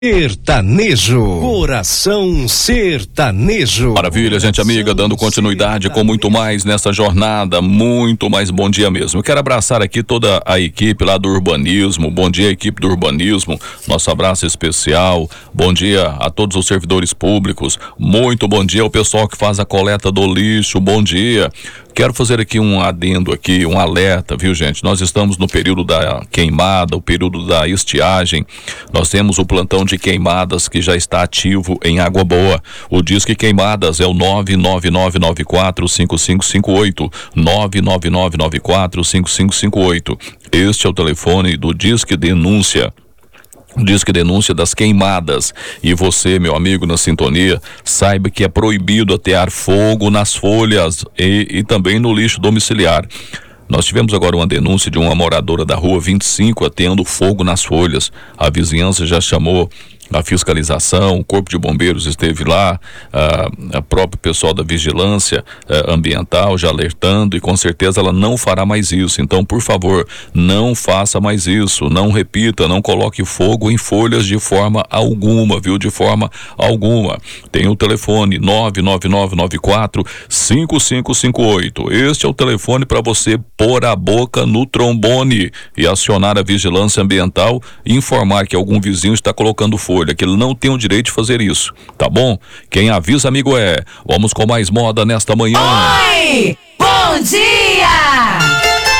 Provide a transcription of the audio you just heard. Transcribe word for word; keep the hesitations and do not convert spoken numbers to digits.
Sertanejo, coração sertanejo. Maravilha, gente amiga, dando continuidade com muito mais nessa jornada, muito mais bom dia mesmo. Eu quero abraçar aqui toda a equipe lá do urbanismo, bom dia equipe do urbanismo, nosso abraço especial, bom dia a todos os servidores públicos, muito bom dia ao pessoal que faz a coleta do lixo, bom dia. Quero fazer aqui um adendo aqui, um alerta, viu gente? Nós estamos no período da queimada, o período da estiagem. Nós temos o plantão de queimadas que já está ativo em Água Boa. O Disque Queimadas é o nove nove nove nove quatro cinco cinco cinco oito, nove nove nove nove quatro cinco cinco cinco oito. Este é o telefone do Disque Denúncia. Disque Denúncia das Queimadas. E você, meu amigo, na sintonia, saiba que é proibido atear fogo nas folhas e, e também no lixo domiciliar. Nós tivemos agora uma denúncia de uma moradora da rua vinte e cinco ateando fogo nas folhas. A vizinhança já chamou a fiscalização, o corpo de bombeiros esteve lá, a, a próprio pessoal da vigilância a, ambiental já alertando, e com certeza ela não fará mais isso. Então, por favor, não faça mais isso, não repita, não coloque fogo em folhas de forma alguma, viu? De forma alguma. Tem o telefone nove nove nove nove quatro cinco cinco cinco oito. Este é o telefone para você pôr a boca no trombone e acionar a vigilância ambiental e informar que algum vizinho está colocando folha, que ele não tem o direito de fazer isso, tá bom? Quem avisa, amigo, é. Vamos com mais moda nesta manhã. Oi! Bom dia!